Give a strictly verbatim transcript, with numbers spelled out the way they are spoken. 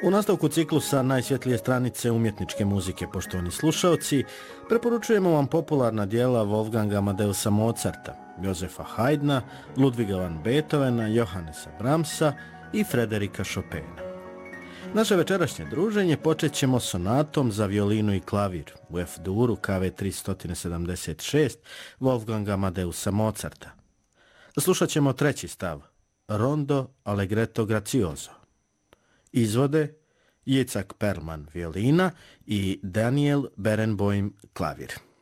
U nastavku ciklusa Najsvjetlije stranice umjetničke muzike, poštovani slušaoci, preporučujemo vam popularna dijela Wolfganga Amadeusa Mozarta, Josefa Haydna, Ludviga van Beethovena, Johannesa Brahmsa i Frederika Chopina. Naše večerašnje druženje počet ćemo sonatom za violinu i klavir u F-duru K V tristo sedamdeset šest Wolfganga Amadeusa Mozarta. Slušat ćemo treći stav, Rondo Allegretto Grazioso. Izvode Jicak Perlman violina i Daniel Berenboim klavir.